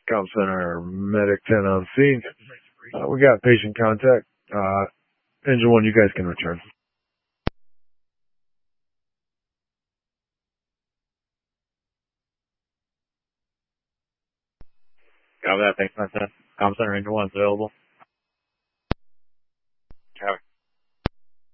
Comm Center, Medic 10 on scene. We got patient contact. Engine 1, you guys can return. Copy that. Thanks, my son. Comm Center, Engine 1's available.